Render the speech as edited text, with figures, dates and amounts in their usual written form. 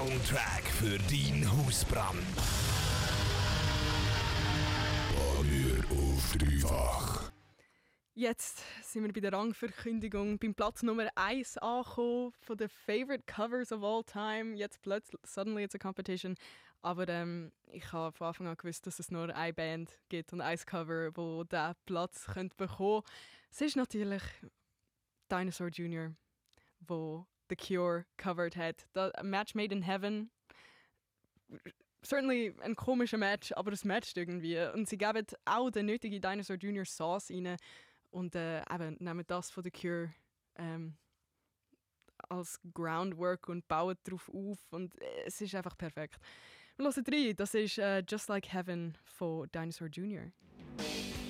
Soundtrack für deinen Hausbrand. Barrier auf dreifach. Jetzt sind wir bei der Rangverkündigung beim Platz Nummer 1 angekommen von den Favorite Covers of all time. Jetzt plötzlich, suddenly it's a competition. Aber ich habe von Anfang an gewusst, dass es nur eine Band gibt und ein Cover, wo diesen Platz könnte bekommen. Es ist natürlich Dinosaur Jr., wo The Cure covered hat. A Match Made in Heaven. Certainly ein komischer Match, aber es matcht irgendwie. Und sie geben auch den nötigen Dinosaur Jr. Sauce rein. Und eben nehmen das von The Cure als Groundwork und bauen darauf auf. Und es ist einfach perfekt. Wir hören rein, das ist Just Like Heaven von Dinosaur Jr.